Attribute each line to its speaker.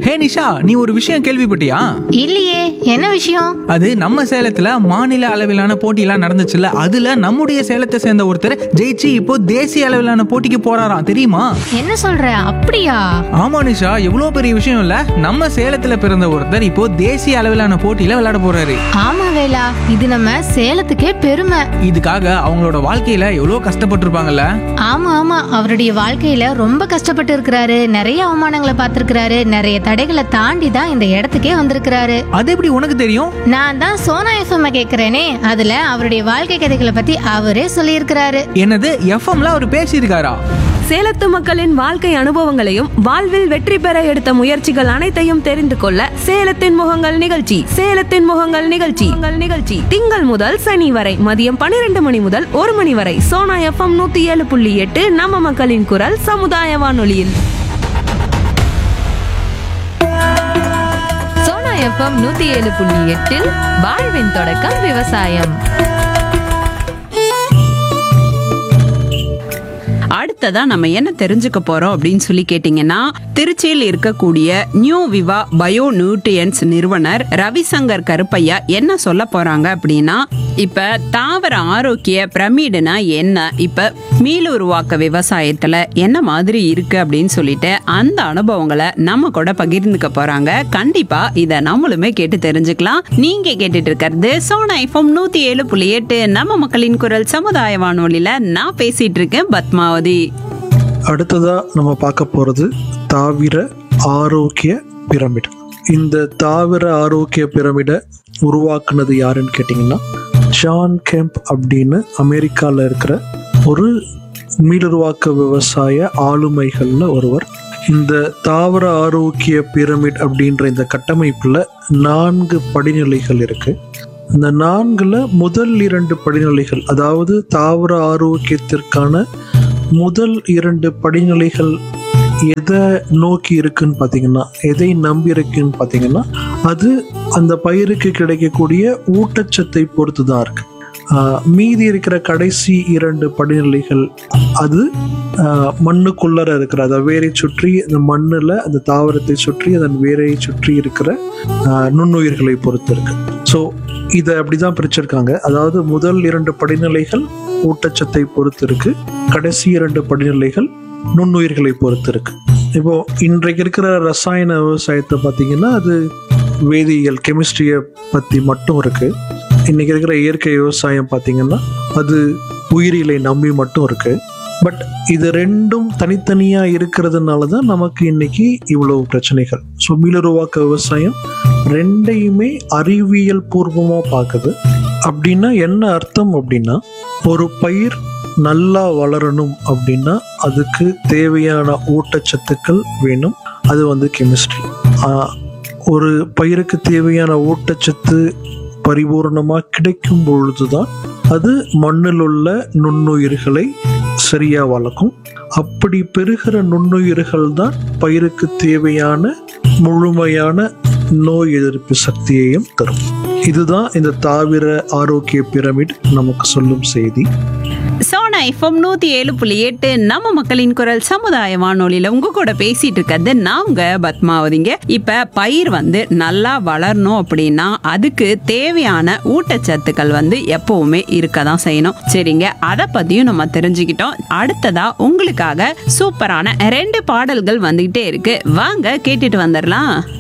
Speaker 1: ஹே நிஷா, நீ ஒரு விஷயம் கேள்விப்பட்டியா?
Speaker 2: இல்லையே, என்ன விஷயம்?
Speaker 1: அது நம்ம சேலத்துல மாநில அளவிலான போட்டியெல்லாம் நடந்துச்சுல்ல, அதுல நம்முடைய சேலத்தை சேர்ந்த ஒருத்தர் ஜெயிச்சு இப்போ தேசிய அளவிலான போட்டிக்கு போறாராம், தெரியுமா?
Speaker 2: என்ன சொல்ற? அப்படியா?
Speaker 1: ஆமா நிஷா, எவ்வளவு பெரிய விஷயம் இல்ல. நம்ம சேலத்துல பிறந்த ஒருத்தர் இப்போ தேசிய அளவிலான போட்டியில விளையாட போறாரு.
Speaker 2: ஆமா வேலா, இது நம்ம சேலத்துக்கே பெருமை.
Speaker 1: இதுக்காக அவங்களோட வாழ்க்கையில எவ்வளவு கஷ்டப்பட்டிருப்பாங்கல்ல.
Speaker 2: ஆமா ஆமா, அவருடைய வாழ்க்கையில ரொம்ப கஷ்டப்பட்டு இருக்கிறாரு. நிறைய அவமானங்களை பார்த்திருக்கிறாரு. நிறைய தடைகளை தாண்டி தான் இந்த இடத்துக்கே வந்திருக்கிறாரு.
Speaker 1: அது எப்படி உனக்கு தெரியும்?
Speaker 2: நான் தான் சோனா எஃப்எம் கேக்குறேனே, அதுல அவருடைய வாழ்க்கை கதைகளை பத்தி அவரே சொல்லியிருக்கிறாரு.
Speaker 1: என்னது, எஃப்எம்ல அவர் பேசியிருக்காரா?
Speaker 3: சேலத்து மக்களின் வாழ்க்கை அனுபவங்களையும் வாழ்வில் வெற்றி பெற எடுத்த முயற்சிகள் அனைத்தையும் தெரிந்து கொள்ள சேலத்தின் முகங்கள் நிகழ்ச்சி திங்கள் முதல் சனி வரை மதியம் 12 மணி முதல் 1 மணி வரை சோனா எஃப்எம் 107.8 நம்ம மக்களின் குரல் சமுதாய வானொலியில்.
Speaker 4: சோனா எஃப்எம் 107.8 வாழ்வின் தொடக்கம் விவசாயம்.
Speaker 5: அடுத்ததா நம்ம என்ன தெரிஞ்சுக்க போறோம் அப்படின்னு சொல்லி கேட்டீங்கன்னா, திருச்சியில் இருக்கக்கூடிய நியூ விவா பயோ நியூட்ரியன்ஸ் நிறுவனர் ரவிசங்கர் கருப்பையா என்ன சொல்ல போறாங்க அப்படின்னா, இப்ப தாவர ஆரோக்கிய பிரமிடுனா என்ன, இப்ப மீளுருவாக்க விவசாயத்துல என்ன மாதிரி இருக்கு அப்படின்னு சொல்லிட்டு அந்த அனுபவங்களை நம்ம கூட பகிர்ந்துக்க போறாங்க. கண்டிப்பா இத நம்மளுமே கேட்டு தெரிஞ்சுக்கலாம். நீங்க கேட்டுட்டு இருக்கிறது சோனா எஃப்எம் 107.8 நம்ம மக்களின் குரல் சமுதாய வானொலியில. நான் பேசிட்டு இருக்கேன் பத்மாவதி.
Speaker 6: அடுத்ததா நம்ம பார்க்க போறது தாவர ஆரோக்கிய பிரமிட். இந்த தாவர ஆரோக்கிய பிரமிடை உருவாக்குனது யாருன்னு கேட்டிங்கன்னா, ஜான் கெம்ப் அப்படின்னு அமெரிக்காவில் இருக்கிற ஒரு மீளுருவாக்க விவசாய ஆளுமைகள்ல ஒருவர். இந்த தாவர ஆரோக்கிய பிரமிட் அப்படின்ற இந்த கட்டமைப்புல 4 படிநிலைகள் இருக்கு. இந்த 4ல முதல் 2 படிநிலைகள், அதாவது தாவர ஆரோக்கியத்திற்கான முதல் 2 படிநிலைகள் எதை நோக்கி இருக்குன்னு பார்த்தீங்கன்னா, எதை நம்பி இருக்குன்னு பார்த்தீங்கன்னா, அது அந்த பயிருக்கு கிடைக்கக்கூடிய ஊட்டச்சத்தை பொறுத்து தான் இருக்கு. மீதி இருக்கிற கடைசி 2 படிநிலைகள் அது மண்ணுக்குள்ளர இருக்கிற, அதை வேரை சுற்றி அந்த மண்ணில் அந்த தாவரத்தை சுற்றி அதன் வேரை சுற்றி இருக்கிற நுண்ணுயிர்களை பொறுத்து இருக்கு. ஸோ இதை அப்படிதான் பிரிச்சிருக்காங்க. அதாவது முதல் 2 படிநிலைகள் ஊட்டச்சத்தை பொறுத்து இருக்கு, கடைசி 2 படிநிலைகள் நுண்ணுயிர்களை பொறுத்து இருக்கு. இப்போ இன்றைக்கு இருக்கிற ரசாயன விவசாயத்தை பார்த்தீங்கன்னா, அது வேதியியல் கெமிஸ்ட்ரியை பற்றி மட்டும் இருக்கு. இன்னைக்கு இருக்கிற இயற்கை விவசாயம் பார்த்தீங்கன்னா, அது உயிரியலை நம்பி மட்டும் இருக்கு. பட் இது 2ம் தனித்தனியா இருக்கிறதுனால தான் நமக்கு இன்னைக்கு இவ்வளவு பிரச்சனைகள். ஸோ மீளுருவாக்க விவசாயம் 2யுமே அறிவியல் பூர்வமா பார்க்குது. அப்படின்னா என்ன அர்த்தம் அப்படின்னா, ஒரு பயிர் நல்லா வளரணும் அப்படின்னா அதுக்கு தேவையான ஊட்டச்சத்துக்கள் வேணும். அது கெமிஸ்ட்ரி. ஒரு பயிருக்கு தேவையான ஊட்டச்சத்து பரிபூர்ணமாக கிடைக்கும் பொழுதுதான் அது மண்ணில் உள்ள நுண்ணுயிர்களை சரியா வளர்க்கும். அப்படி பெறுகிற நுண்ணுயிர்கள் தான் பயிருக்கு தேவையான முழுமையான நோய் எதிர்ப்பு சக்தியையும் தரும். இதுதான் இந்த தாவர ஆரோக்கிய பிரமிட் நமக்கு சொல்லும் செய்தி.
Speaker 5: சோனா எஃப்எம் 107.8 நம்ம மக்களின் குரல் சமுதாய வானொலியில உங்க கூட பேசிட்டு இருக்கிறது நான் உங்க பத்மாவதிங்க. இப்ப பயிர் நல்லா வளரணும் அப்படின்னா அதுக்கு தேவையான ஊட்டச்சத்துக்கள் எப்பவுமே இருக்கதான் செய்யணும். சரிங்க, அதை பத்தியும் நம்ம தெரிஞ்சுக்கிட்டோம். அடுத்ததா உங்களுக்காக சூப்பரான 2 பாடல்கள் வந்துகிட்டே இருக்கு. வாங்க கேட்டுட்டு வந்துடலாம்.